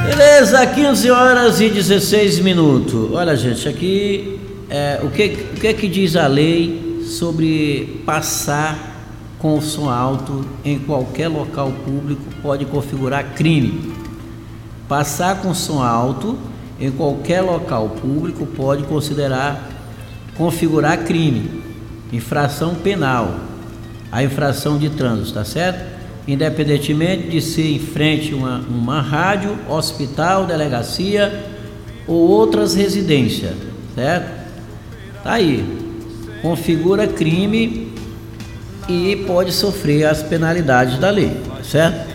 Beleza, 15 horas e 16 minutos. Olha, gente, aqui o que diz a lei sobre passar com som alto em qualquer local público pode configurar crime. Passar com som alto em qualquer local público pode configurar crime, infração penal, a infração de trânsito, tá certo? Independentemente de ser em frente a uma rádio, hospital, delegacia ou outras residências, certo? Tá aí, configura crime e pode sofrer as penalidades da lei, certo?